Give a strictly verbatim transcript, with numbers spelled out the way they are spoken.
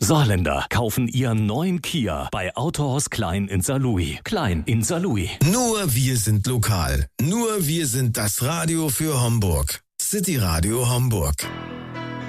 Saarländer kaufen ihren neuen Kia bei Autohaus Klein in Saarlouis. Klein in Saarlouis. Nur wir sind lokal. Nur wir sind das Radio für Homburg. City Radio Homburg.